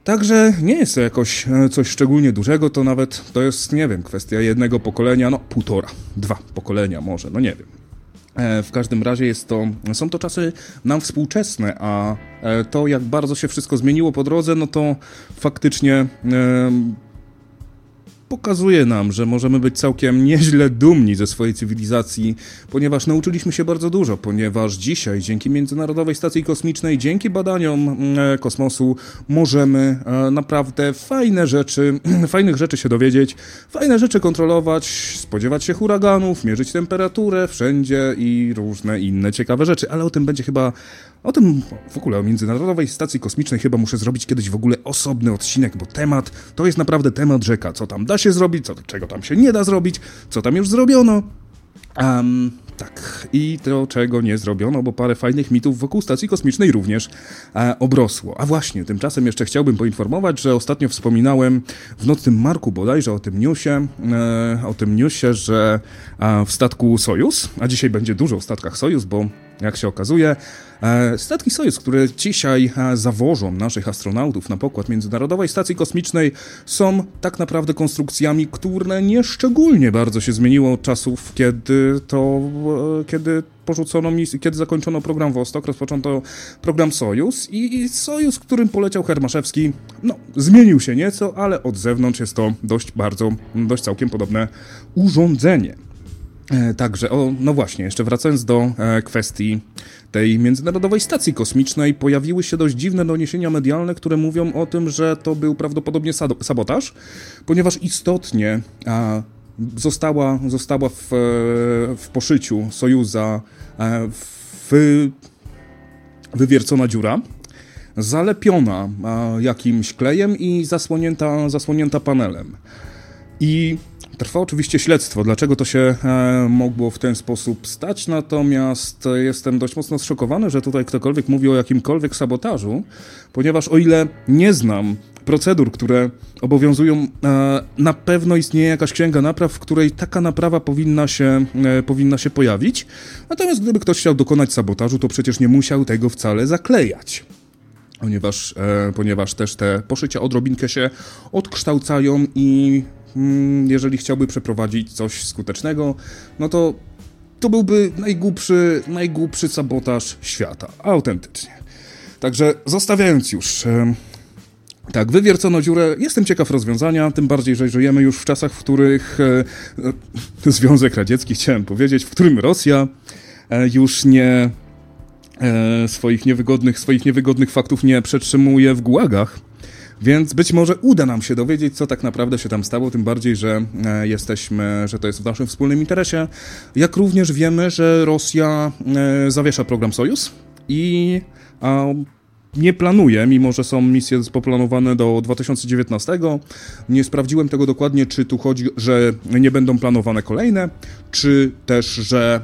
Także nie jest to jakoś coś szczególnie dużego, to jest, nie wiem, kwestia jednego pokolenia, półtora, 2 pokolenia może, nie wiem. W każdym razie są to czasy nam współczesne, a to jak bardzo się wszystko zmieniło po drodze, to faktycznie pokazuje nam, że możemy być całkiem nieźle dumni ze swojej cywilizacji, ponieważ nauczyliśmy się bardzo dużo, ponieważ dzisiaj dzięki Międzynarodowej Stacji Kosmicznej, dzięki badaniom kosmosu możemy naprawdę fajnych rzeczy się dowiedzieć, fajne rzeczy kontrolować, spodziewać się huraganów, mierzyć temperaturę wszędzie i różne inne ciekawe rzeczy, ale o tym będzie chyba, w ogóle o Międzynarodowej Stacji Kosmicznej chyba muszę zrobić kiedyś w ogóle osobny odcinek, bo to jest naprawdę temat rzeka, co tam da się zrobić, czego tam się nie da zrobić, co tam już zrobiono. Tak, i to, czego nie zrobiono, bo parę fajnych mitów wokół stacji kosmicznej również obrosło. A właśnie, tymczasem jeszcze chciałbym poinformować, że ostatnio wspominałem w Nocnym Marku bodajże o tym newsie, że w statku Sojus, a dzisiaj będzie dużo o statkach Sojus, bo jak się okazuje, statki Sojus, które dzisiaj zawożą naszych astronautów na pokład Międzynarodowej Stacji Kosmicznej, są tak naprawdę konstrukcjami, które nieszczególnie bardzo się zmieniło od czasów, kiedy zakończono program Vostok, rozpoczęto program Sojus i Sojus, którym poleciał Hermaszewski, zmienił się nieco, ale od zewnątrz jest to dość całkiem podobne urządzenie. Także, właśnie, jeszcze wracając do kwestii tej Międzynarodowej Stacji Kosmicznej, pojawiły się dość dziwne doniesienia medialne, które mówią o tym, że to był prawdopodobnie sabotaż, ponieważ istotnie została w poszyciu Sojuza wywiercona dziura, zalepiona jakimś klejem i zasłonięta panelem. I trwa oczywiście śledztwo, dlaczego to się mogło w ten sposób stać, natomiast jestem dość mocno zszokowany, że tutaj ktokolwiek mówi o jakimkolwiek sabotażu, ponieważ o ile nie znam procedur, które obowiązują, na pewno istnieje jakaś księga napraw, w której taka naprawa powinna się pojawić, natomiast gdyby ktoś chciał dokonać sabotażu, to przecież nie musiał tego wcale zaklejać. Ponieważ też te poszycia odrobinkę się odkształcają i jeżeli chciałby przeprowadzić coś skutecznego, to byłby najgłupszy sabotaż świata. Autentycznie. Także zostawiając już wywiercono dziurę. Jestem ciekaw rozwiązania, tym bardziej, że żyjemy już w czasach, w których Związek Radziecki, chciałem powiedzieć, w którym Rosja już nie swoich niewygodnych faktów nie przetrzymuje w gułagach. Więc być może uda nam się dowiedzieć, co tak naprawdę się tam stało, tym bardziej, że że to jest w naszym wspólnym interesie. Jak również wiemy, że Rosja zawiesza program Sojus i nie planuje, mimo że są misje poplanowane do 2019. Nie sprawdziłem tego dokładnie, czy tu chodzi, że nie będą planowane kolejne, czy też, że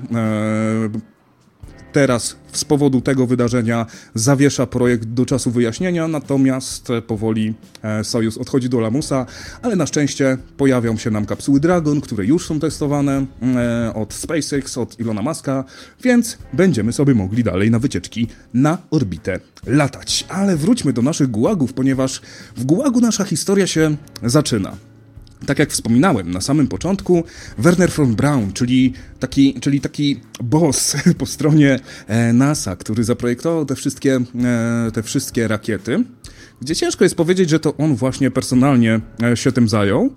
teraz z powodu tego wydarzenia zawiesza projekt do czasu wyjaśnienia, natomiast powoli Sojus odchodzi do lamusa, ale na szczęście pojawią się nam kapsuły Dragon, które już są testowane od SpaceX, od Ilona Muska, więc będziemy sobie mogli dalej na wycieczki na orbitę latać. Ale wróćmy do naszych gułagów, ponieważ w gułagu nasza historia się zaczyna. Tak jak wspominałem na samym początku, Wernher von Braun, czyli taki boss po stronie NASA, który zaprojektował te wszystkie rakiety, gdzie ciężko jest powiedzieć, że to on właśnie personalnie się tym zajął.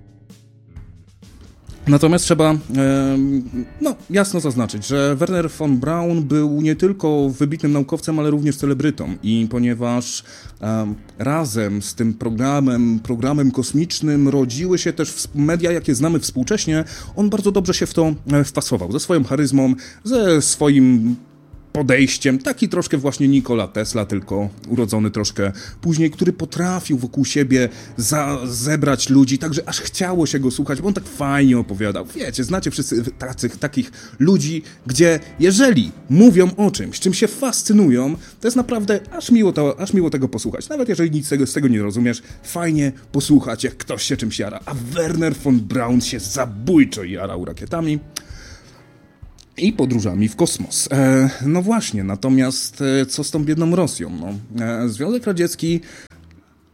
Natomiast trzeba jasno zaznaczyć, że Wernher von Braun był nie tylko wybitnym naukowcem, ale również celebrytą i ponieważ razem z tym programem kosmicznym rodziły się też media, jakie znamy współcześnie, on bardzo dobrze się w to wpasował, ze swoją charyzmą, ze swoim podejściem, taki troszkę właśnie Nikola Tesla, tylko urodzony troszkę później, który potrafił wokół siebie zebrać ludzi, także aż chciało się go słuchać, bo on tak fajnie opowiadał. Wiecie, znacie wszyscy takich ludzi, gdzie jeżeli mówią o czymś, czym się fascynują, to jest naprawdę aż miło tego posłuchać. Nawet jeżeli nic z tego nie rozumiesz, fajnie posłuchać, jak ktoś się czymś jara. A Wernher von Braun się zabójczo jarał rakietami i podróżami w kosmos. No właśnie, natomiast co z tą biedną Rosją? Związek Radziecki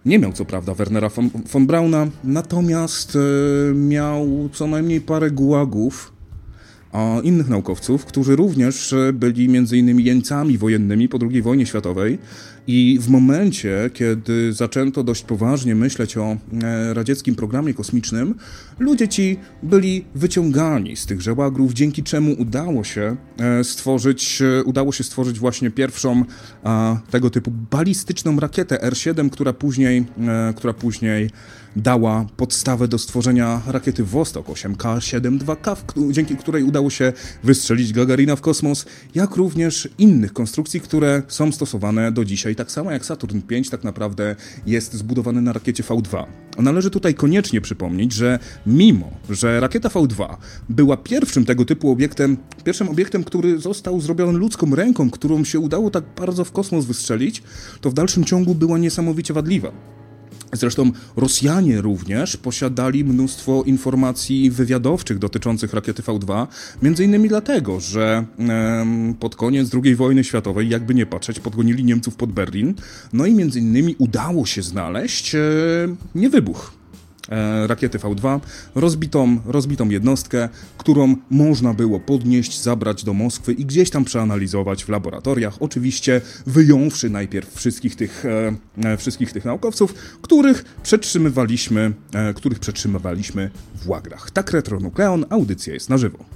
Nie miał co prawda Wernera von Brauna, natomiast miał co najmniej parę gułagów, a innych naukowców, którzy również byli m.in. jeńcami wojennymi po II wojnie światowej i w momencie, kiedy zaczęto dość poważnie myśleć o radzieckim programie kosmicznym, ludzie ci byli wyciągani z tychże łagrów, dzięki czemu udało się stworzyć właśnie pierwszą tego typu balistyczną rakietę R-7, która później dała podstawę do stworzenia rakiety Vostok 8K-7-2K, dzięki której udało się wystrzelić Gagarina w kosmos, jak również innych konstrukcji, które są stosowane do dzisiaj. Tak samo jak Saturn V tak naprawdę jest zbudowany na rakiecie V2. Należy tutaj koniecznie przypomnieć, że mimo, że rakieta V2 była pierwszym tego typu obiektem, który został zrobiony ludzką ręką, którą się udało tak bardzo w kosmos wystrzelić, to w dalszym ciągu była niesamowicie wadliwa. Zresztą Rosjanie również posiadali mnóstwo informacji wywiadowczych dotyczących rakiety V2, między innymi dlatego, że pod koniec II wojny światowej, jakby nie patrzeć, podgonili Niemców pod Berlin, no i między innymi udało się znaleźć niewybuch rakiety V2, rozbitą jednostkę, którą można było podnieść, zabrać do Moskwy i gdzieś tam przeanalizować w laboratoriach, oczywiście wyjąwszy najpierw wszystkich tych naukowców, których przetrzymywaliśmy w łagrach. Tak Retronukleon, audycja jest na żywo.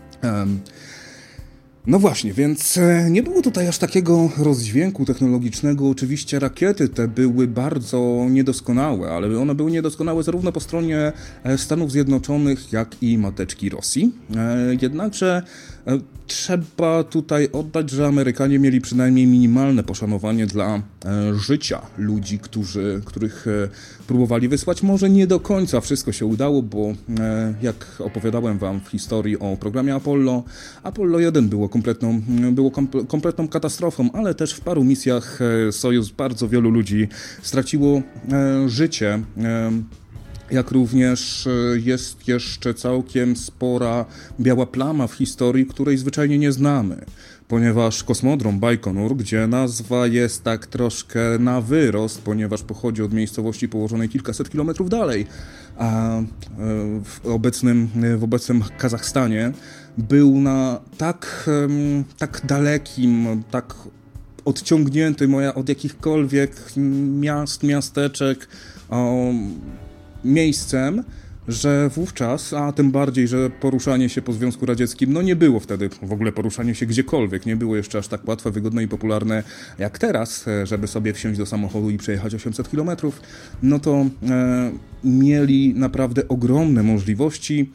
No właśnie, więc nie było tutaj aż takiego rozdźwięku technologicznego. Oczywiście rakiety te były bardzo niedoskonałe, ale one były niedoskonałe zarówno po stronie Stanów Zjednoczonych, jak i mateczki Rosji. Jednakże trzeba tutaj oddać, że Amerykanie mieli przynajmniej minimalne poszanowanie dla życia ludzi, których próbowali wysłać. Może nie do końca wszystko się udało, bo jak opowiadałem wam w historii o programie Apollo 1 było kompletną katastrofą, ale też w paru misjach Sojuz bardzo wielu ludzi straciło życie. Jak również jest jeszcze całkiem spora biała plama w historii, której zwyczajnie nie znamy, ponieważ kosmodrom Bajkonur, gdzie nazwa jest tak troszkę na wyrost, ponieważ pochodzi od miejscowości położonej kilkaset kilometrów dalej, a w obecnym Kazachstanie był na tak dalekim, tak odciągniętym od jakichkolwiek miast, miasteczek, miejscem, że wówczas, a tym bardziej, że poruszanie się po Związku Radzieckim, no nie było wtedy w ogóle poruszanie się gdziekolwiek, nie było jeszcze aż tak łatwe, wygodne i popularne jak teraz, żeby sobie wsiąść do samochodu i przejechać 800 km, no to mieli naprawdę ogromne możliwości,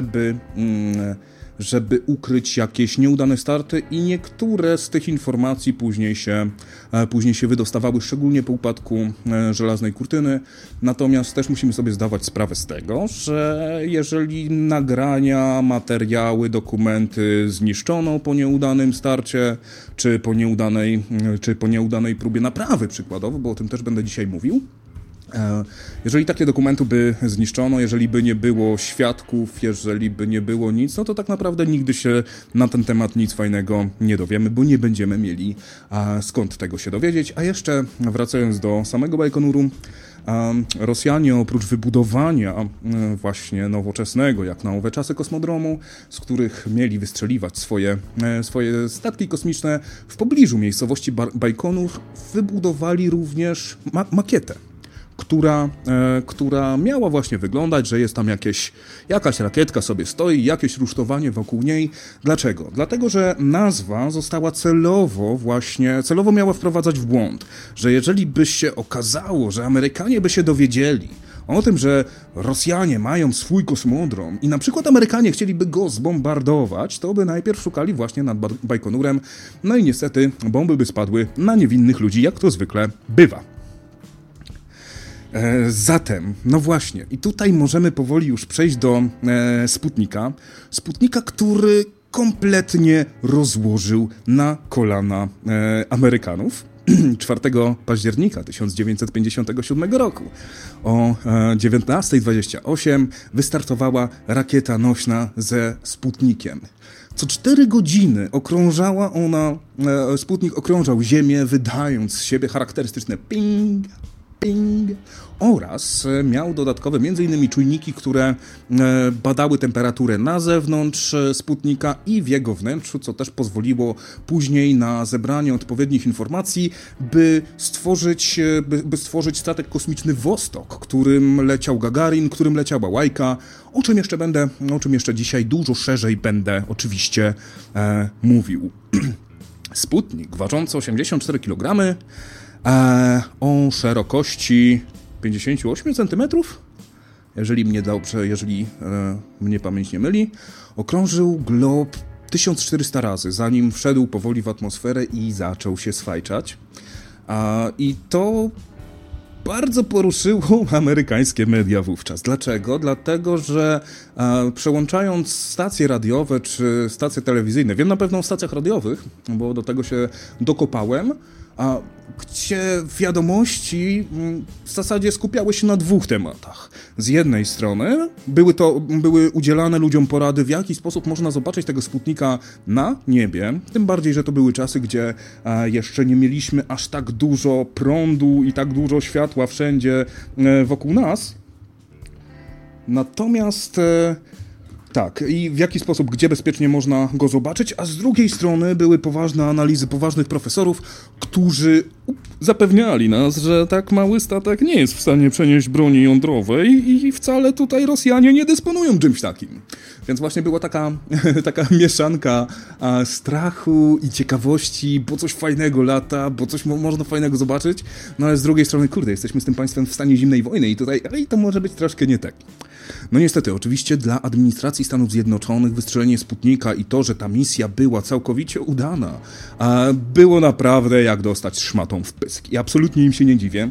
żeby ukryć jakieś nieudane starty i niektóre z tych informacji później się wydostawały, szczególnie po upadku żelaznej kurtyny. Natomiast też musimy sobie zdawać sprawę z tego, że jeżeli nagrania, materiały, dokumenty zniszczono po nieudanym starcie, czy po nieudanej próbie naprawy przykładowo, bo o tym też będę dzisiaj mówił, jeżeli takie dokumenty by zniszczono, jeżeli by nie było świadków, jeżeli by nie było nic, no to tak naprawdę nigdy się na ten temat nic fajnego nie dowiemy, bo nie będziemy mieli skąd tego się dowiedzieć. A jeszcze wracając do samego Bajkonuru, Rosjanie oprócz wybudowania właśnie nowoczesnego, jak na owe czasy kosmodromu, z których mieli wystrzeliwać swoje statki kosmiczne, w pobliżu miejscowości Bajkonur wybudowali również makietę, która miała właśnie wyglądać, że jest tam jakaś rakietka sobie stoi, jakieś rusztowanie wokół niej. Dlaczego? Dlatego, że nazwa została celowo miała wprowadzać w błąd, że jeżeli by się okazało, że Amerykanie by się dowiedzieli o tym, że Rosjanie mają swój kosmodrom i na przykład Amerykanie chcieliby go zbombardować, to by najpierw szukali właśnie nad Bajkonurem, no i niestety bomby by spadły na niewinnych ludzi, jak to zwykle bywa. Zatem, no właśnie, i tutaj możemy powoli już przejść do Sputnika, który kompletnie rozłożył na kolana Amerykanów 4 października 1957 roku. O 19:28 wystartowała rakieta nośna ze Sputnikiem. Co 4 godziny Sputnik okrążał Ziemię, wydając z siebie charakterystyczne ping, ping. Oraz miał dodatkowe m.in. czujniki, które badały temperaturę na zewnątrz Sputnika i w jego wnętrzu, co też pozwoliło później na zebranie odpowiednich informacji, by stworzyć statek kosmiczny Wostok, którym leciał Gagarin, którym leciała Łajka, o czym jeszcze dzisiaj dużo szerzej będę oczywiście mówił. Sputnik ważący 84 kg, o szerokości 58 cm, jeżeli mnie pamięć nie myli, okrążył glob 1400 razy, zanim wszedł powoli w atmosferę i zaczął się swajczać. I to bardzo poruszyło amerykańskie media wówczas. Dlaczego? Dlatego, że przełączając stacje radiowe czy stacje telewizyjne, wiem na pewno o stacjach radiowych, bo do tego się dokopałem, gdzie wiadomości w zasadzie skupiały się na dwóch tematach. Z jednej strony były udzielane ludziom porady, w jaki sposób można zobaczyć tego Sputnika na niebie, tym bardziej, że to były czasy, gdzie jeszcze nie mieliśmy aż tak dużo prądu i tak dużo światła wszędzie wokół nas. Natomiast tak, i w jaki sposób, gdzie bezpiecznie można go zobaczyć, a z drugiej strony były poważne analizy poważnych profesorów, którzy zapewniali nas, że tak mały statek nie jest w stanie przenieść broni jądrowej i wcale tutaj Rosjanie nie dysponują czymś takim. Więc właśnie była taka mieszanka strachu i ciekawości, bo coś fajnego lata, bo coś można fajnego zobaczyć, no ale z drugiej strony, kurde, jesteśmy z tym państwem w stanie zimnej wojny i tutaj to może być troszkę nie tak. No niestety, oczywiście dla administracji Stanów Zjednoczonych wystrzelenie Sputnika i to, że ta misja była całkowicie udana, było naprawdę jak dostać szmatą w pysk. I absolutnie im się nie dziwię.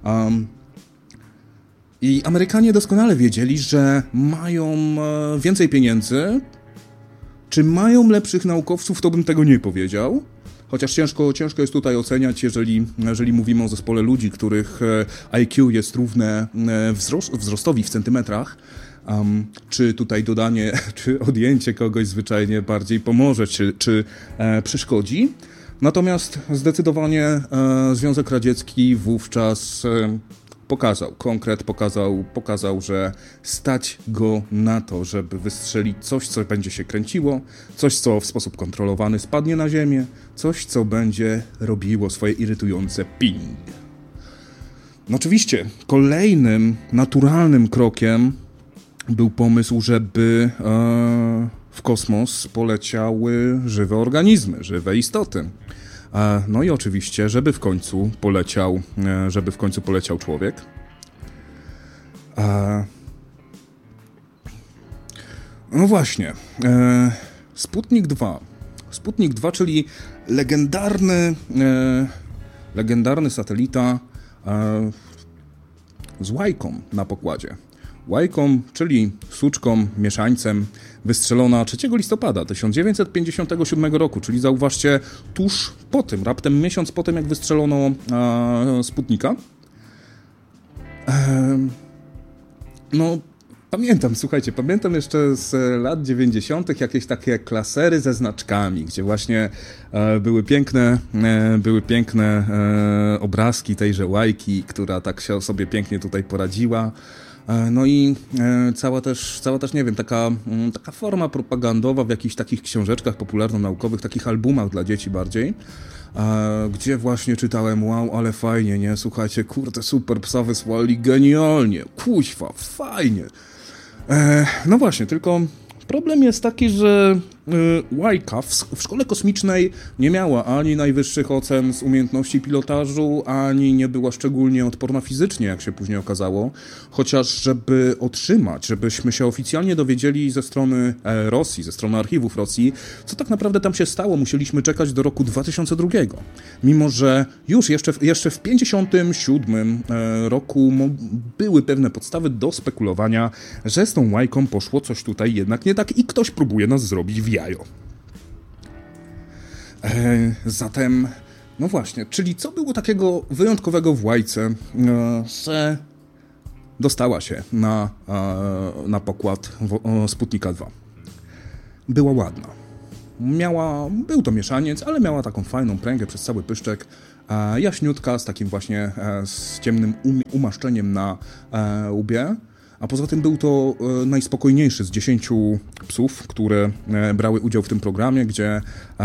I Amerykanie doskonale wiedzieli, że mają więcej pieniędzy. Czy mają lepszych naukowców, to bym tego nie powiedział. Chociaż ciężko jest tutaj oceniać, jeżeli mówimy o zespole ludzi, których IQ jest równe wzrostowi w centymetrach, czy tutaj dodanie, czy odjęcie kogoś zwyczajnie bardziej pomoże, czy przeszkodzi. Natomiast zdecydowanie Związek Radziecki wówczas pokazał, że stać go na to, żeby wystrzelić coś, co będzie się kręciło, coś, co w sposób kontrolowany spadnie na ziemię, coś, co będzie robiło swoje irytujące ping. No oczywiście, kolejnym naturalnym krokiem był pomysł, żeby w kosmos poleciały żywe organizmy, żywe istoty. No i oczywiście, żeby w końcu poleciał człowiek. No właśnie, Sputnik 2, czyli legendarny satelita z Łajką na pokładzie. Łajką, czyli suczką, mieszańcem, wystrzelona 3 listopada 1957 roku, czyli zauważcie, tuż po tym, raptem miesiąc po tym, jak wystrzelono Sputnika. No, pamiętam jeszcze z lat 90. jakieś takie klasery ze znaczkami, gdzie właśnie były piękne obrazki tejże Łajki, która tak się sobie pięknie tutaj poradziła. No i cała też, nie wiem, taka forma propagandowa w jakichś takich książeczkach popularno-naukowych, takich albumach dla dzieci bardziej, gdzie właśnie czytałem, wow, ale fajnie, nie? Słuchajcie, kurde, super, psa wysłali genialnie, kuźwa, fajnie. No właśnie, tylko problem jest taki, że Łajka w szkole kosmicznej nie miała ani najwyższych ocen z umiejętności pilotażu, ani nie była szczególnie odporna fizycznie, jak się później okazało. Chociaż żebyśmy się oficjalnie dowiedzieli ze strony Rosji, ze strony archiwów Rosji, co tak naprawdę tam się stało, musieliśmy czekać do roku 2002. Mimo że już jeszcze w 1957 roku były pewne podstawy do spekulowania, że z tą Łajką poszło coś tutaj jednak nie tak i ktoś próbuje nas zrobić w jajo. Zatem, no właśnie, czyli co było takiego wyjątkowego w Łajce, że dostała się na pokład Sputnika 2. Była ładna. Był to mieszaniec, ale miała taką fajną pręgę przez cały pyszczek. jaśniutka, z takim właśnie z ciemnym umaszczeniem na łbie. A poza tym był to najspokojniejszy z 10 psów, które brały udział w tym programie, gdzie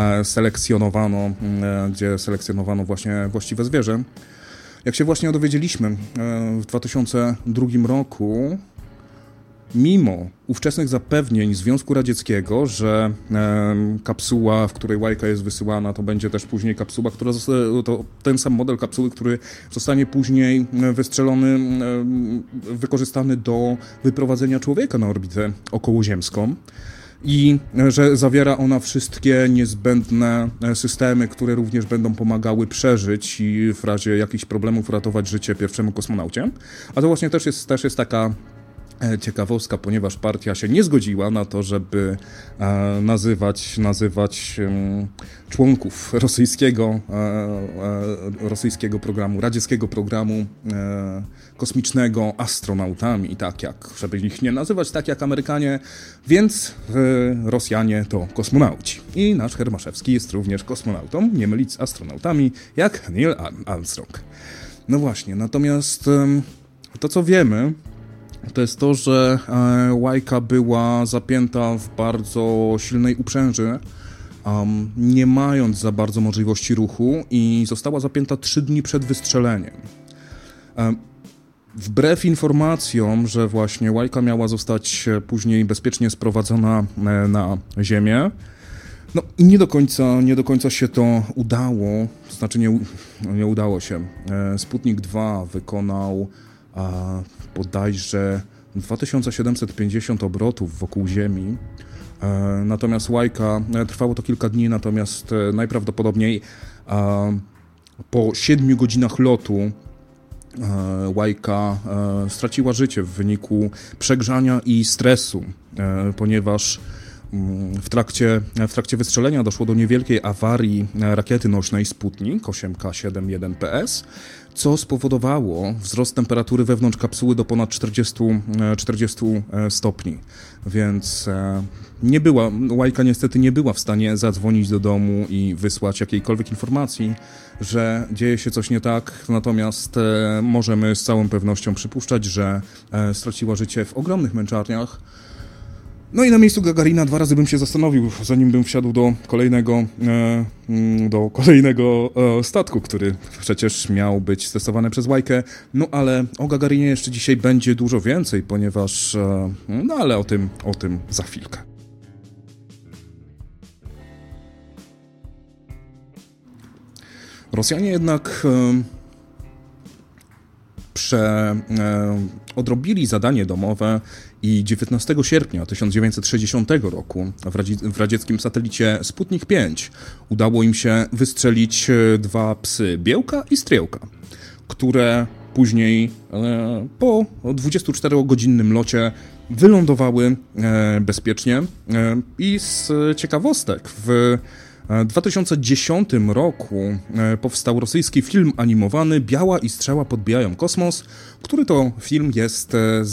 selekcjonowano właśnie właściwe zwierzę. Jak się właśnie dowiedzieliśmy w 2002 roku, mimo ówczesnych zapewnień Związku Radzieckiego, że kapsuła, w której łajka jest wysyłana, to będzie też później kapsuła, to ten sam model kapsuły, który zostanie później wystrzelony, wykorzystany do wyprowadzenia człowieka na orbitę okołoziemską. I że zawiera ona wszystkie niezbędne systemy, które również będą pomagały przeżyć i w razie jakichś problemów ratować życie pierwszemu kosmonaucie. A to właśnie też jest taka ciekawostka, ponieważ partia się nie zgodziła na to, żeby nazywać członków rosyjskiego programu, radzieckiego programu kosmicznego astronautami, i żeby ich nie nazywać tak jak Amerykanie, więc Rosjanie to kosmonauci. I nasz Hermaszewski jest również kosmonautą, nie mylić z astronautami jak Neil Armstrong. No właśnie, natomiast to co wiemy, to jest to, że łajka była zapięta w bardzo silnej uprzęży, nie mając za bardzo możliwości ruchu, i została zapięta 3 dni przed wystrzeleniem. Wbrew informacjom, że właśnie łajka miała zostać później bezpiecznie sprowadzona na Ziemię, no i nie do końca się to udało, to znaczy nie udało się. Sputnik 2 wykonał bodajże 2750 obrotów wokół Ziemi. Natomiast łajka, trwało to kilka dni, natomiast najprawdopodobniej po 7 godzinach lotu łajka straciła życie w wyniku przegrzania i stresu, ponieważ w trakcie wystrzelenia doszło do niewielkiej awarii rakiety nośnej Sputnik 8K-71PS, co spowodowało wzrost temperatury wewnątrz kapsuły do ponad 40 stopni. Więc łajka niestety nie była w stanie zadzwonić do domu i wysłać jakiejkolwiek informacji, że dzieje się coś nie tak, natomiast możemy z całą pewnością przypuszczać, że straciła życie w ogromnych męczarniach. No i na miejscu Gagarina 2 razy bym się zastanowił, zanim bym wsiadł do kolejnego statku, który przecież miał być stestowany przez łajkę. No ale o Gagarinie jeszcze dzisiaj będzie dużo więcej, ponieważ... No ale o tym za chwilkę. Rosjanie jednak odrobili zadanie domowe i 19 sierpnia 1960 roku w radzieckim satelicie Sputnik 5 udało im się wystrzelić 2 psy, Białka i Striełka, które później po 24-godzinnym locie wylądowały bezpiecznie. I z ciekawostek, w 2010 roku powstał rosyjski film animowany Biała i Strzała podbijają kosmos, który to film jest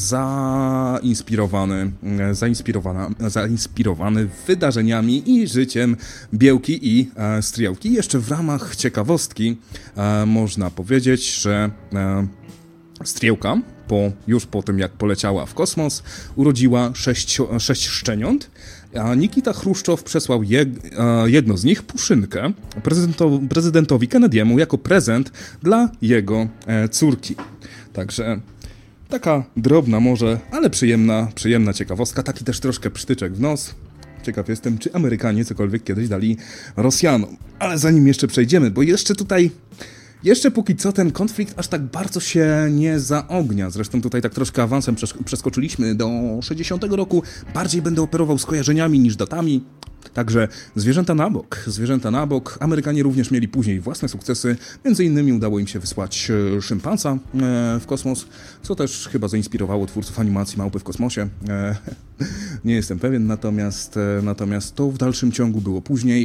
zainspirowany wydarzeniami i życiem Białki i Striełki. Jeszcze w ramach ciekawostki można powiedzieć, że Striełka już po tym, jak poleciała w kosmos, urodziła 6 szczeniąt, a Nikita Chruszczow przesłał jedno z nich, Puszynkę, prezydentowi Kennedy'emu jako prezent dla jego córki. Także taka drobna może, ale przyjemna ciekawostka, taki też troszkę psztyczek w nos. Ciekaw jestem, czy Amerykanie cokolwiek kiedyś dali Rosjanom. Ale zanim jeszcze przejdziemy, bo jeszcze póki co ten konflikt aż tak bardzo się nie zaognia. Zresztą tutaj tak troszkę awansem przeskoczyliśmy do 60 roku. Bardziej będę operował skojarzeniami niż datami. Także zwierzęta na bok. Amerykanie również mieli później własne sukcesy. Między innymi udało im się wysłać szympansa w kosmos, co też chyba zainspirowało twórców animacji Małpy w kosmosie. Nie jestem pewien, natomiast to w dalszym ciągu było później.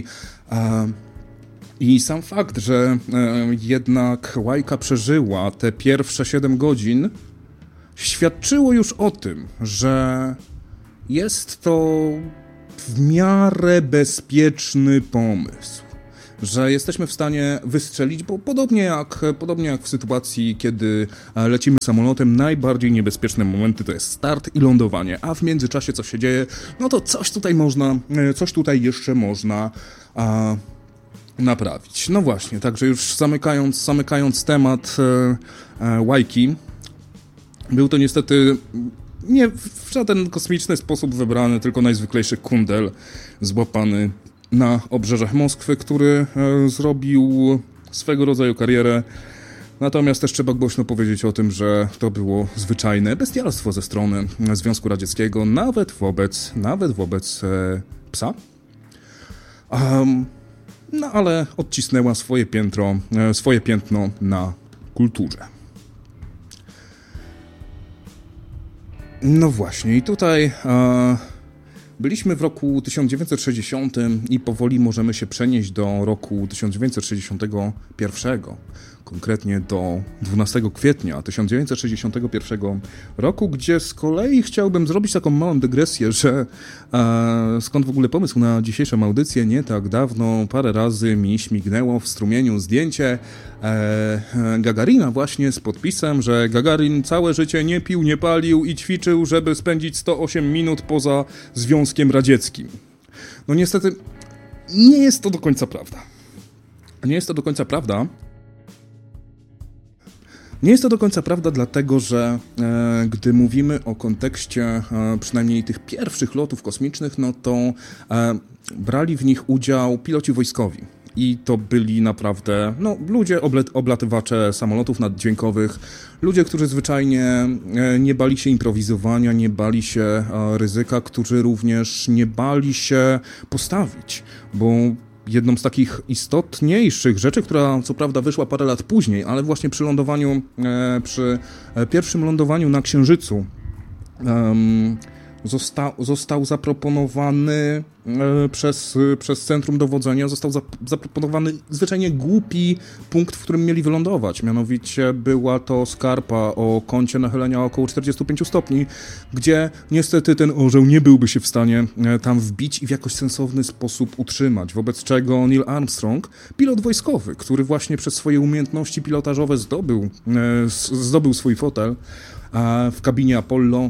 I sam fakt, że jednak łajka przeżyła te pierwsze 7 godzin, świadczyło już o tym, że jest to w miarę bezpieczny pomysł. że jesteśmy w stanie wystrzelić, bo podobnie jak w sytuacji, kiedy lecimy samolotem, najbardziej niebezpieczne momenty to jest start i lądowanie, a w międzyczasie co się dzieje, no to coś tutaj jeszcze można naprawić. No właśnie, także już zamykając temat Łajki, był to niestety nie w żaden kosmiczny sposób wybrany, tylko najzwyklejszy kundel złapany na obrzeżach Moskwy, który zrobił swego rodzaju karierę. Natomiast też trzeba głośno powiedzieć o tym, że to było zwyczajne bestialstwo ze strony Związku Radzieckiego, nawet wobec psa. No ale odcisnęła swoje piętno na kulturze. No właśnie, i tutaj byliśmy w roku 1960 i powoli możemy się przenieść do roku 1961, konkretnie do 12 kwietnia 1961 roku, gdzie z kolei chciałbym zrobić taką małą dygresję, że skąd w ogóle pomysł na dzisiejszą audycję. Nie tak dawno, parę razy mi śmignęło w strumieniu zdjęcie Gagarina właśnie z podpisem, że Gagarin całe życie nie pił, nie palił i ćwiczył, żeby spędzić 108 minut poza Związkiem Radzieckim. No niestety nie jest to do końca prawda. Nie jest to do końca prawda, dlatego że gdy mówimy o kontekście przynajmniej tych pierwszych lotów kosmicznych, no to brali w nich udział piloci wojskowi. I to byli naprawdę ludzie, oblatywacze samolotów naddźwiękowych, ludzie, którzy zwyczajnie nie bali się improwizowania, nie bali się ryzyka, którzy również nie bali się postawić, bo jedną z takich istotniejszych rzeczy, która co prawda wyszła parę lat później, ale właśnie przy pierwszym lądowaniu na Księżycu został zaproponowany przez Centrum Dowodzenia, został zaproponowany zwyczajnie głupi punkt, w którym mieli wylądować. Mianowicie była to skarpa o kącie nachylenia około 45 stopni, gdzie niestety ten orzeł nie byłby się w stanie tam wbić i w jakoś sensowny sposób utrzymać. Wobec czego Neil Armstrong, pilot wojskowy, który właśnie przez swoje umiejętności pilotażowe zdobył swój fotel w kabinie Apollo,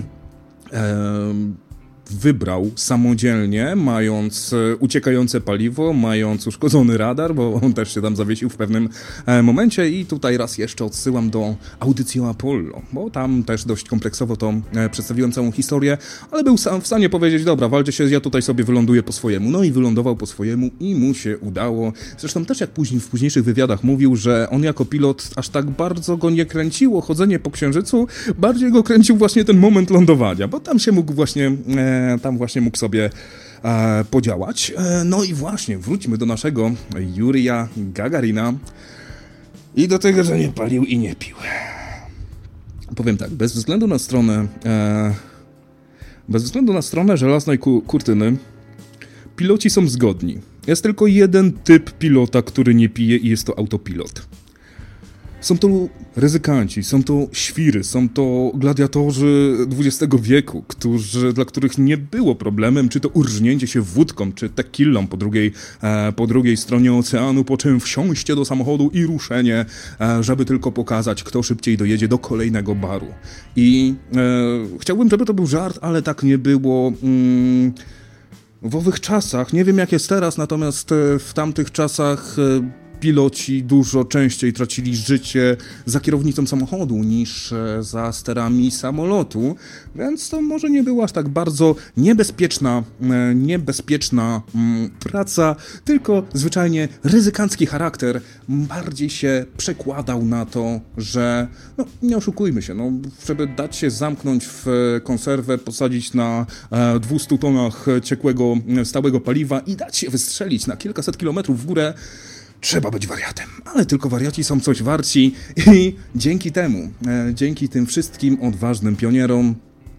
wybrał samodzielnie, mając uciekające paliwo, mając uszkodzony radar, bo on też się tam zawiesił w pewnym momencie i tutaj raz jeszcze odsyłam do audycji o Apollo, bo tam też dość kompleksowo to przedstawiłem całą historię, ale był sam w stanie powiedzieć, dobra, walcie się, ja tutaj sobie wyląduję po swojemu. No i wylądował po swojemu i mu się udało. Zresztą też jak później w późniejszych wywiadach mówił, że on jako pilot aż tak bardzo go nie kręciło chodzenie po Księżycu, bardziej go kręcił właśnie ten moment lądowania, bo tam się mógł mógł sobie podziałać. No i właśnie, wróćmy do naszego Jurija Gagarina i do tego, że nie palił i nie pił. Powiem tak, bez względu na stronę żelaznej kurtyny, piloci są zgodni. Jest tylko jeden typ pilota, który nie pije i jest to autopilot. Są to ryzykanci, są to świry, są to gladiatorzy XX wieku, dla których nie było problemem, czy to urżnięcie się wódką, czy tequilą po drugiej stronie oceanu, po czym wsiąście do samochodu i ruszenie, żeby tylko pokazać, kto szybciej dojedzie do kolejnego baru. I chciałbym, żeby to był żart, ale tak nie było w owych czasach. Nie wiem, jak jest teraz, natomiast w tamtych czasach piloci dużo częściej tracili życie za kierownicą samochodu niż za sterami samolotu, więc to może nie była aż tak bardzo niebezpieczna praca, tylko zwyczajnie ryzykancki charakter bardziej się przekładał na to, że nie oszukujmy się, żeby dać się zamknąć w konserwę, posadzić na 200 tonach ciekłego, stałego paliwa i dać się wystrzelić na kilkaset kilometrów w górę, trzeba być wariatem, ale tylko wariaci są coś warci i dzięki tym wszystkim odważnym pionierom,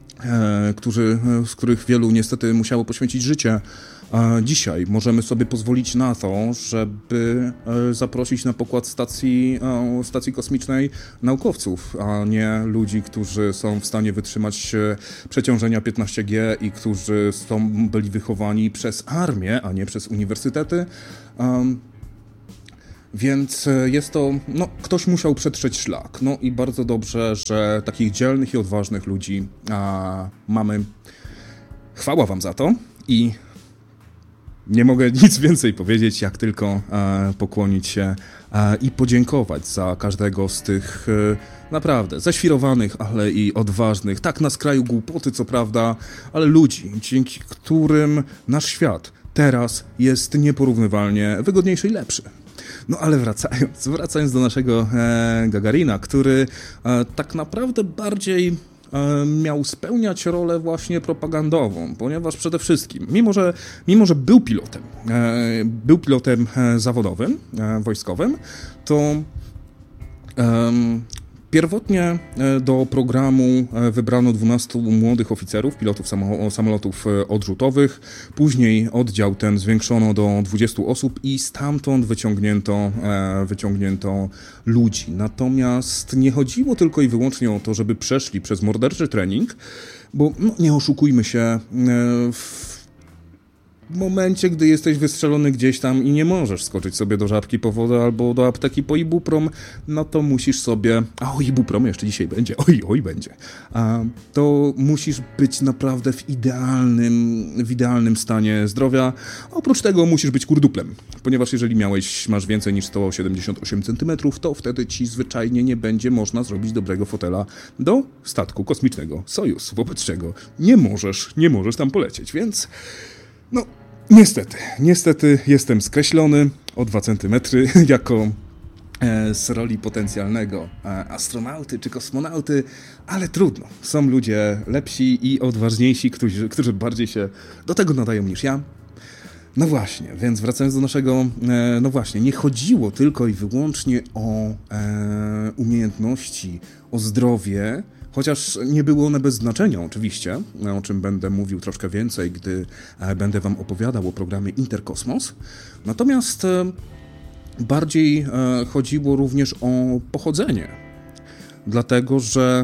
z których wielu niestety musiało poświęcić życie, dzisiaj możemy sobie pozwolić na to, żeby zaprosić na pokład stacji kosmicznej naukowców, a nie ludzi, którzy są w stanie wytrzymać przeciążenia 15G i którzy byli wychowani przez armię, a nie przez uniwersytety. Więc jest to, ktoś musiał przetrzeć szlak. No i bardzo dobrze, że takich dzielnych i odważnych ludzi mamy. Chwała wam za to i nie mogę nic więcej powiedzieć, jak tylko pokłonić się i podziękować za każdego z tych naprawdę zaświrowanych, ale i odważnych, tak na skraju głupoty co prawda, ale ludzi, dzięki którym nasz świat teraz jest nieporównywalnie wygodniejszy i lepszy. No ale wracając do naszego Gagarina, który tak naprawdę bardziej miał spełniać rolę właśnie propagandową, ponieważ przede wszystkim, mimo że był pilotem zawodowym, wojskowym, to pierwotnie do programu wybrano 12 młodych oficerów, pilotów samolotów odrzutowych. Później oddział ten zwiększono do 20 osób i stamtąd wyciągnięto ludzi. Natomiast nie chodziło tylko i wyłącznie o to, żeby przeszli przez morderczy trening, bo nie oszukujmy się, w momencie, gdy jesteś wystrzelony gdzieś tam i nie możesz skoczyć sobie do Żabki po wodę albo do apteki po Ibuprom, no to musisz sobie... o Ibuprom jeszcze dzisiaj będzie, będzie. To musisz być naprawdę w idealnym stanie zdrowia. Oprócz tego musisz być kurduplem, ponieważ jeżeli masz więcej niż 178 cm, to wtedy ci zwyczajnie nie będzie można zrobić dobrego fotela do statku kosmicznego Sojus, wobec czego nie możesz tam polecieć, więc... Niestety jestem skreślony o 2 cm jako z roli potencjalnego astronauty czy kosmonauty, ale trudno. Są ludzie lepsi i odważniejsi, którzy bardziej się do tego nadają niż ja. No właśnie, więc wracając do naszego... nie chodziło tylko i wyłącznie o umiejętności, o zdrowie, chociaż nie były one bez znaczenia oczywiście, o czym będę mówił troszkę więcej, gdy będę wam opowiadał o programie Interkosmos. Natomiast bardziej chodziło również o pochodzenie, dlatego że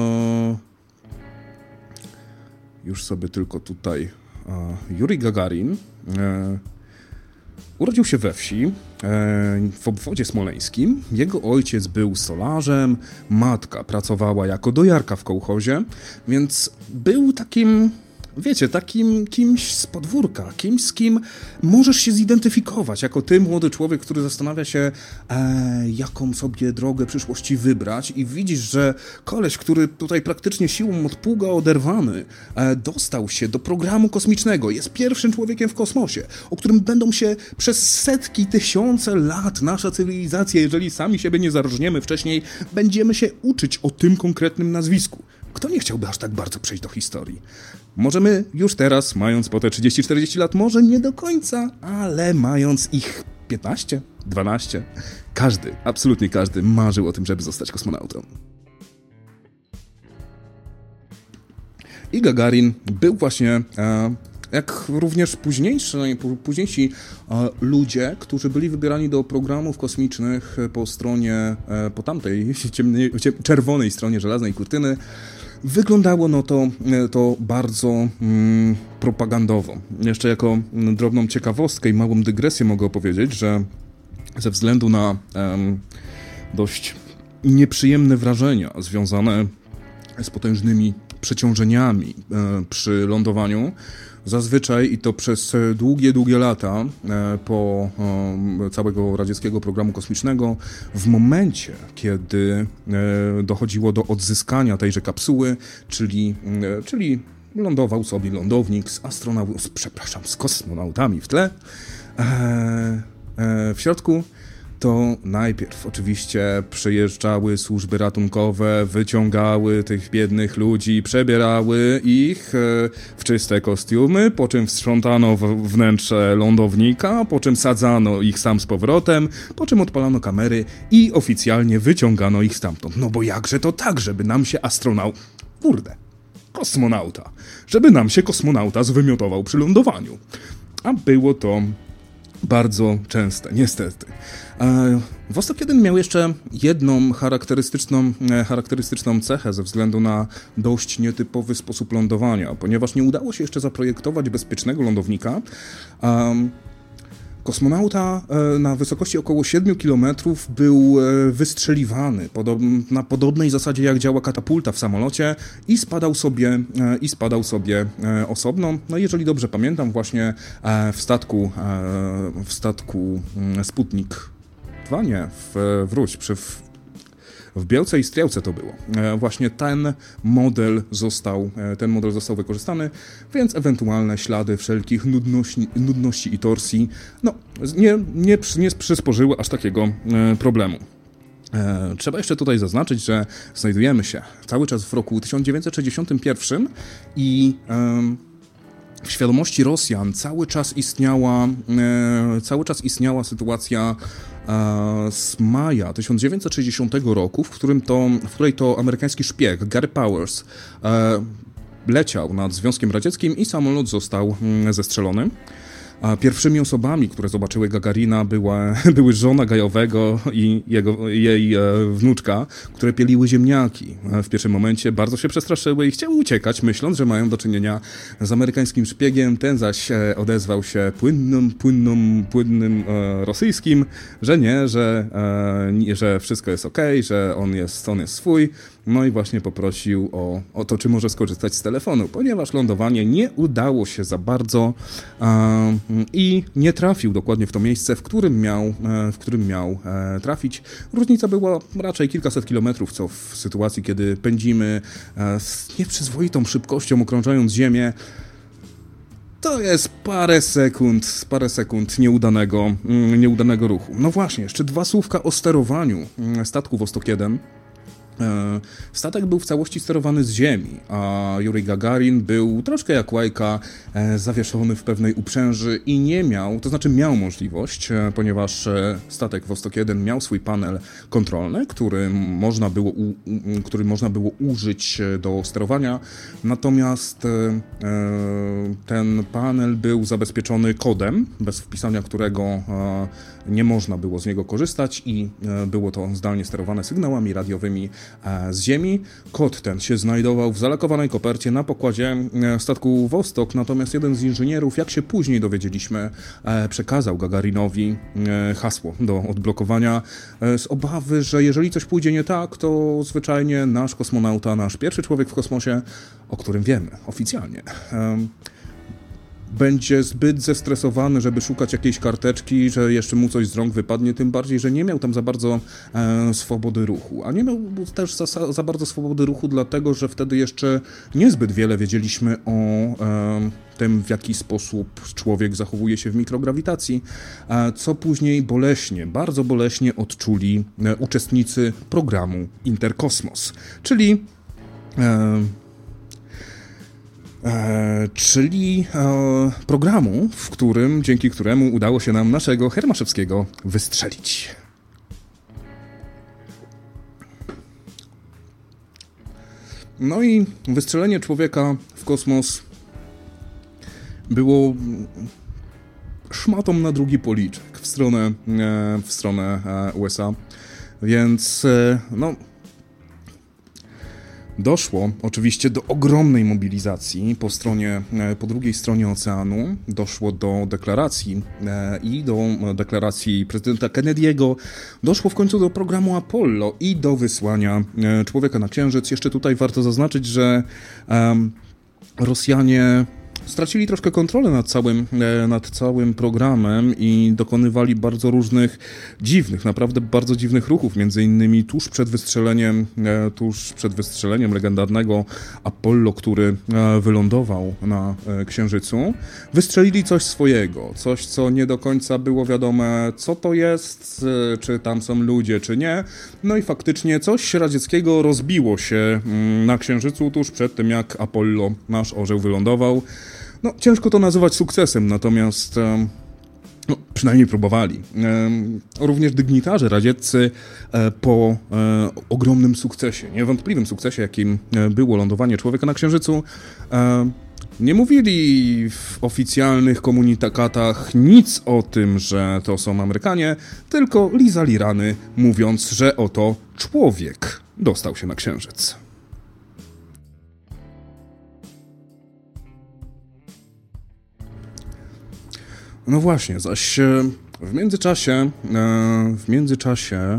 już sobie tylko tutaj Jurij Gagarin urodził się we wsi, w obwodzie smoleńskim. Jego ojciec był stolarzem, matka pracowała jako dojarka w kołchozie, więc był takim, takim kimś z podwórka, kimś, z kim możesz się zidentyfikować, jako ty, młody człowiek, który zastanawia się, jaką sobie drogę przyszłości wybrać i widzisz, że koleś, który tutaj praktycznie siłą od pługa oderwany, dostał się do programu kosmicznego, jest pierwszym człowiekiem w kosmosie, o którym będą się przez setki, tysiące lat nasza cywilizacja, jeżeli sami siebie nie zarżniemy wcześniej, będziemy się uczyć o tym konkretnym nazwisku. Kto nie chciałby aż tak bardzo przejść do historii? Możemy już teraz, mając po te 30-40 lat, może nie do końca, ale mając ich 15, 12, absolutnie każdy marzył o tym, żeby zostać kosmonautą. I Gagarin był właśnie, jak również późniejsi ludzie, którzy byli wybierani do programów kosmicznych po tamtej czerwonej stronie żelaznej kurtyny, wyglądało to bardzo propagandowo. Jeszcze jako drobną ciekawostkę i małą dygresję mogę opowiedzieć, że ze względu na dość nieprzyjemne wrażenia związane z potężnymi przeciążeniami przy lądowaniu, zazwyczaj i to przez długie lata po całego radzieckiego programu kosmicznego, w momencie, kiedy dochodziło do odzyskania tejże kapsuły, czyli lądował sobie lądownik z kosmonautami w tle, w środku, to najpierw oczywiście przyjeżdżały służby ratunkowe, wyciągały tych biednych ludzi, przebierały ich w czyste kostiumy, po czym wstrzątano wnętrze lądownika, po czym sadzano ich sam z powrotem, po czym odpalano kamery i oficjalnie wyciągano ich stamtąd. No bo jakże to tak, żeby nam się żeby nam się kosmonauta zwymiotował przy lądowaniu. A było to bardzo częste, niestety. Vostok 1 miał jeszcze jedną charakterystyczną cechę ze względu na dość nietypowy sposób lądowania, ponieważ nie udało się jeszcze zaprojektować bezpiecznego lądownika, Kosmonauta na wysokości około 7 km był wystrzeliwany na podobnej zasadzie, jak działa katapulta w samolocie i spadał sobie osobno. No jeżeli dobrze pamiętam, właśnie w statku Sputnik 2, nie, w Białce i Strzelce to było. Właśnie ten model został wykorzystany, więc ewentualne ślady wszelkich nudności i torsji nie przysporzyły aż takiego problemu. Trzeba jeszcze tutaj zaznaczyć, że znajdujemy się cały czas w roku 1961 i w świadomości Rosjan cały czas istniała sytuacja z maja 1960 roku, w której to amerykański szpieg Gary Powers leciał nad Związkiem Radzieckim i samolot został zestrzelony. A pierwszymi osobami, które zobaczyły Gagarina, były żona Gajowego i jej wnuczka, które pieliły ziemniaki. W pierwszym momencie bardzo się przestraszyły i chciały uciekać, myśląc, że mają do czynienia z amerykańskim szpiegiem. Ten zaś odezwał się płynnym rosyjskim, że nie, że wszystko jest okej, że on jest swój. No i właśnie poprosił o to, czy może skorzystać z telefonu, ponieważ lądowanie nie udało się za bardzo i nie trafił dokładnie w to miejsce, w którym miał trafić. Różnica była raczej kilkaset kilometrów, co w sytuacji, kiedy pędzimy z nieprzyzwoitą szybkością, okrążając Ziemię, to jest parę sekund nieudanego ruchu. No właśnie, jeszcze 2 słówka o sterowaniu statku Vostok 1. Statek był w całości sterowany z ziemi, a Jurij Gagarin był troszkę jak Łajka, zawieszony w pewnej uprzęży i miał możliwość, ponieważ statek Vostok 1 miał swój panel kontrolny, który można było użyć do sterowania, natomiast ten panel był zabezpieczony kodem, bez wpisania którego nie można było z niego korzystać i było to zdalnie sterowane sygnałami radiowymi z ziemi. Kod ten się znajdował w zalakowanej kopercie na pokładzie statku Vostok, natomiast jeden z inżynierów, jak się później dowiedzieliśmy, przekazał Gagarinowi hasło do odblokowania z obawy, że jeżeli coś pójdzie nie tak, to zwyczajnie nasz kosmonauta, nasz pierwszy człowiek w kosmosie, o którym wiemy oficjalnie, będzie zbyt zestresowany, żeby szukać jakiejś karteczki, że jeszcze mu coś z rąk wypadnie, tym bardziej, że nie miał tam za bardzo swobody ruchu. A nie miał też za bardzo swobody ruchu, dlatego, że wtedy jeszcze niezbyt wiele wiedzieliśmy o tym, w jaki sposób człowiek zachowuje się w mikrograwitacji, co później bardzo boleśnie odczuli uczestnicy programu Interkosmos, czyli programu, dzięki któremu udało się nam naszego Hermaszewskiego wystrzelić. No i wystrzelenie człowieka w kosmos było szmatą na drugi policzek w stronę USA, więc doszło oczywiście do ogromnej mobilizacji po drugiej stronie oceanu. Doszło do deklaracji prezydenta Kennedy'ego. Doszło w końcu do programu Apollo i do wysłania człowieka na Księżyc. Jeszcze tutaj warto zaznaczyć, że Rosjanie stracili troszkę kontrolę nad całym programem i dokonywali bardzo różnych naprawdę bardzo dziwnych ruchów, między innymi tuż przed wystrzeleniem legendarnego Apollo, który wylądował na Księżycu, wystrzelili coś swojego, coś, co nie do końca było wiadome, co to jest, czy tam są ludzie, czy nie. No i faktycznie coś radzieckiego rozbiło się na Księżycu tuż przed tym, jak Apollo, nasz orzeł, wylądował. No, ciężko to nazywać sukcesem, natomiast przynajmniej próbowali. Również dygnitarze radzieccy po ogromnym sukcesie, niewątpliwym sukcesie, jakim było lądowanie człowieka na Księżycu, nie mówili w oficjalnych komunikatach nic o tym, że to są Amerykanie, tylko lizali rany, mówiąc, że oto człowiek dostał się na Księżyc. No właśnie, zaś w międzyczasie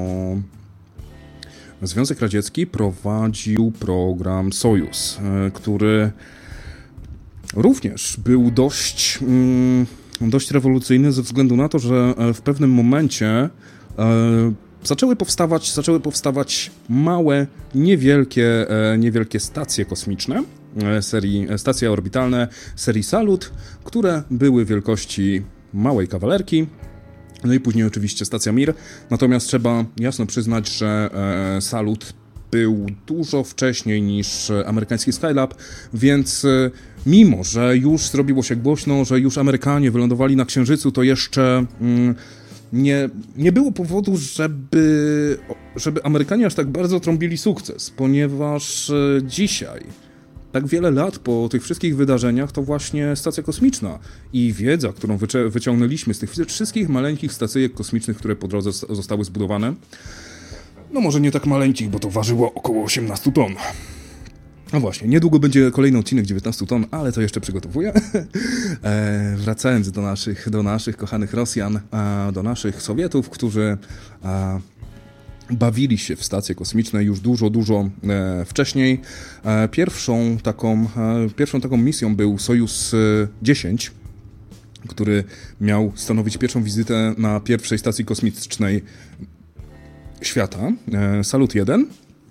Związek Radziecki prowadził program Sojus, który również był dość rewolucyjny ze względu na to, że w pewnym momencie zaczęły powstawać małe, niewielkie stacje kosmiczne, stacje orbitalne serii Salut, które były wielkości małej kawalerki. No i później oczywiście stacja Mir. Natomiast trzeba jasno przyznać, że Salut był dużo wcześniej niż amerykański Skylab, więc mimo, że już zrobiło się głośno, że już Amerykanie wylądowali na Księżycu, to jeszcze nie było powodu, żeby Amerykanie aż tak bardzo trąbili sukces, ponieważ dzisiaj, tak wiele lat po tych wszystkich wydarzeniach, to właśnie stacja kosmiczna i wiedza, którą wyciągnęliśmy z tych wszystkich maleńkich stacyjek kosmicznych, które po drodze zostały zbudowane, no może nie tak maleńkich, bo to ważyło około 18 ton. No właśnie, niedługo będzie kolejny odcinek 19 ton, ale to jeszcze przygotowuję. Wracając do naszych kochanych Rosjan, do naszych Sowietów, którzy bawili się w stacje kosmiczne już dużo wcześniej. Pierwszą taką misją był Sojus 10, który miał stanowić pierwszą wizytę na pierwszej stacji kosmicznej świata, Salut 1.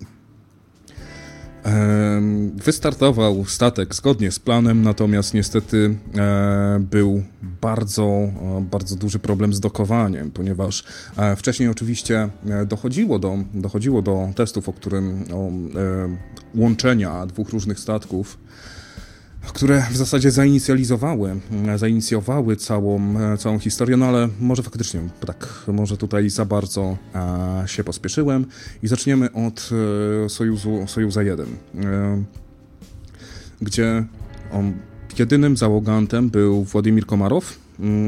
Wystartował statek zgodnie z planem, natomiast niestety był bardzo duży problem z dokowaniem, ponieważ wcześniej oczywiście dochodziło do testów, łączenia dwóch różnych statków, które w zasadzie zainicjowały całą historię, no ale może faktycznie tak, może tutaj za bardzo się pospieszyłem i zaczniemy od Sojuza 1, gdzie jedynym załogantem był Władimir Komarow,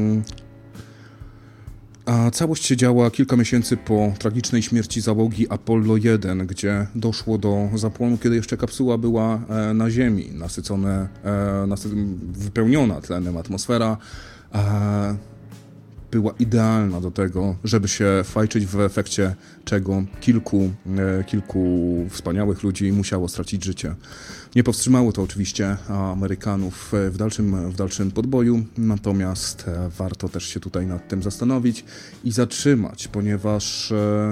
a całość się działa kilka miesięcy po tragicznej śmierci załogi Apollo 1, gdzie doszło do zapłonu, kiedy jeszcze kapsuła była na Ziemi, wypełniona tlenem atmosfera, była idealna do tego, żeby się fajczyć, w efekcie czego kilku wspaniałych ludzi musiało stracić życie. Nie powstrzymało to oczywiście Amerykanów w dalszym podboju, natomiast warto też się tutaj nad tym zastanowić i zatrzymać, ponieważ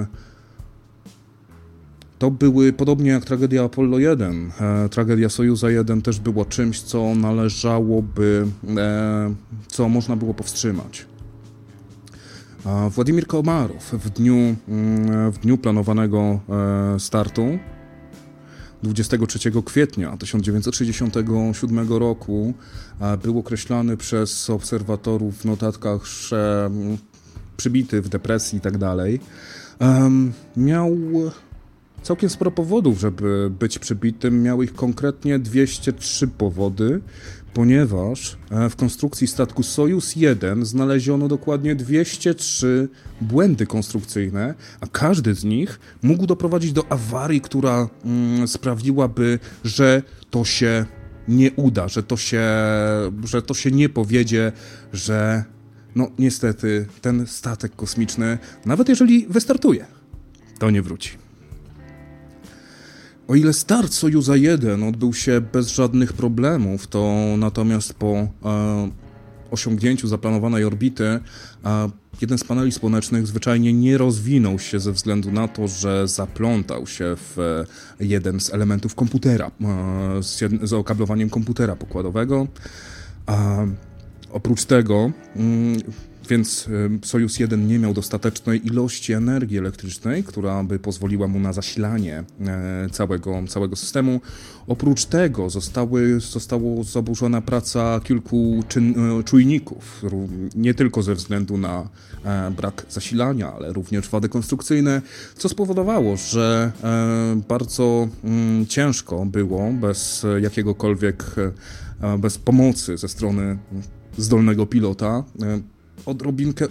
to były, podobnie jak tragedia Apollo 1, tragedia Sojuza 1 też było czymś, co co można było powstrzymać. Władimir Komarow w dniu planowanego startu 23 kwietnia 1967 roku był określany przez obserwatorów w notatkach, że przybity, w depresji i tak dalej. Miał całkiem sporo powodów, żeby być przybitym. Miał ich konkretnie 203 powody, ponieważ w konstrukcji statku Sojus 1 znaleziono dokładnie 203 błędy konstrukcyjne, a każdy z nich mógł doprowadzić do awarii, która sprawiłaby, że to się nie uda, że to się nie powiedzie, że no niestety ten statek kosmiczny, nawet jeżeli wystartuje, to nie wróci. O ile start Sojuza 1 odbył się bez żadnych problemów, to natomiast po osiągnięciu zaplanowanej orbity jeden z paneli słonecznych zwyczajnie nie rozwinął się ze względu na to, że zaplątał się w jeden z elementów komputera, z okablowaniem komputera pokładowego. Oprócz tego, więc Sojus 1 nie miał dostatecznej ilości energii elektrycznej, która by pozwoliła mu na zasilanie całego systemu. Oprócz tego została zaburzona praca kilku czujników, nie tylko ze względu na brak zasilania, ale również wady konstrukcyjne, co spowodowało, że bardzo ciężko było bez pomocy ze strony zdolnego pilota odrobinkę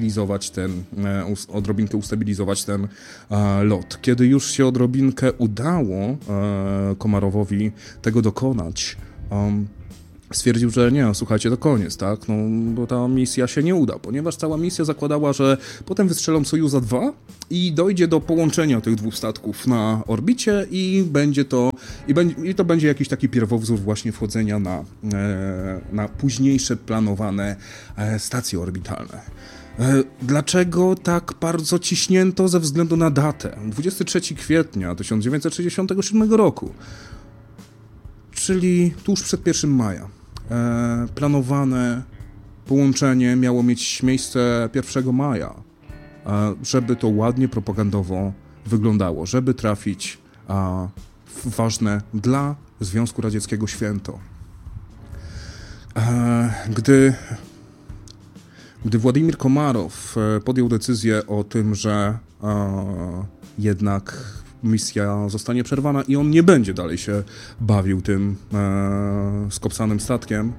ustabilizować ten lot. Kiedy już się odrobinkę udało Komarowowi tego dokonać, stwierdził, że nie, słuchajcie, to koniec, tak? No, bo ta misja się nie uda, ponieważ cała misja zakładała, że potem wystrzelą Sojuza 2 i dojdzie do połączenia tych dwóch statków na orbicie i to będzie jakiś taki pierwowzór właśnie wchodzenia na późniejsze planowane stacje orbitalne. Dlaczego tak bardzo ciśnięto? Ze względu na datę. 23 kwietnia 1967 roku, czyli tuż przed 1 maja. Planowane połączenie miało mieć miejsce 1 maja, żeby to ładnie propagandowo wyglądało, żeby trafić w ważne dla Związku Radzieckiego święto. Gdy Władimir Komarow podjął decyzję o tym, że jednak misja zostanie przerwana i on nie będzie dalej się bawił tym skopsanym statkiem,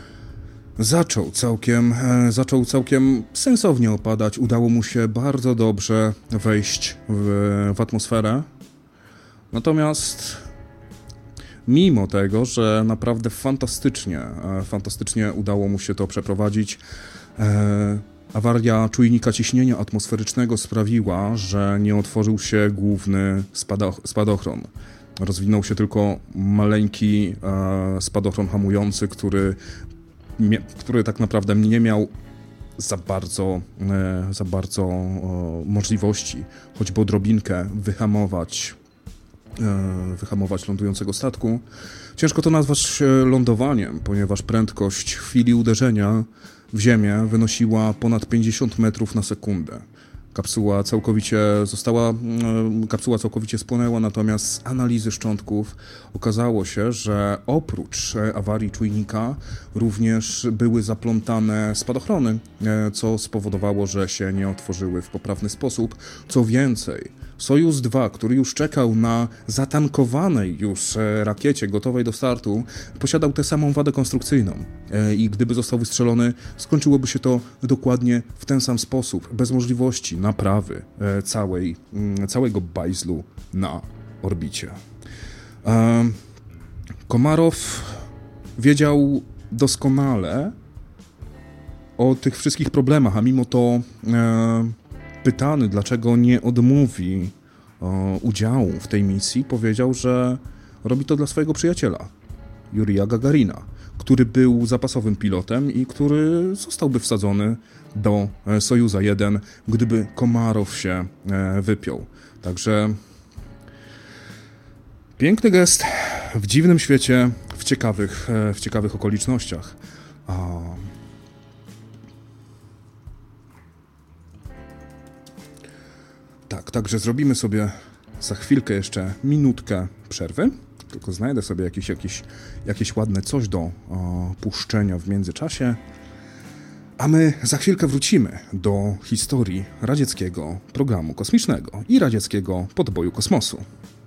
zaczął całkiem sensownie opadać. Udało mu się bardzo dobrze wejść w atmosferę. Natomiast mimo tego, że naprawdę fantastycznie udało mu się to przeprowadzić, awaria czujnika ciśnienia atmosferycznego sprawiła, że nie otworzył się główny spadochron. Rozwinął się tylko maleńki spadochron hamujący, który tak naprawdę nie miał za bardzo możliwości, choćby odrobinkę wyhamować lądującego statku. Ciężko to nazwać lądowaniem, ponieważ prędkość w chwili uderzenia w ziemię wynosiła ponad 50 metrów na sekundę. Kapsuła całkowicie spłonęła, natomiast z analizy szczątków okazało się, że oprócz awarii czujnika również były zaplątane spadochrony, co spowodowało, że się nie otworzyły w poprawny sposób. Co więcej, Sojuz 2, który już czekał na zatankowanej już rakiecie gotowej do startu, posiadał tę samą wadę konstrukcyjną i gdyby został wystrzelony, skończyłoby się to dokładnie w ten sam sposób, bez możliwości naprawy całego bajzlu na orbicie. Komarow wiedział doskonale o tych wszystkich problemach, a mimo to pytany, dlaczego nie odmówi udziału w tej misji, powiedział, że robi to dla swojego przyjaciela, Jurija Gagarina, który był zapasowym pilotem i który zostałby wsadzony do Sojuza 1, gdyby Komarow się wypiął. Także piękny gest w dziwnym świecie, w ciekawych okolicznościach. Tak, także zrobimy sobie za chwilkę jeszcze minutkę przerwy. Tylko znajdę sobie jakieś ładne coś do puszczenia w międzyczasie. A my za chwilkę wrócimy do historii radzieckiego programu kosmicznego i radzieckiego podboju kosmosu.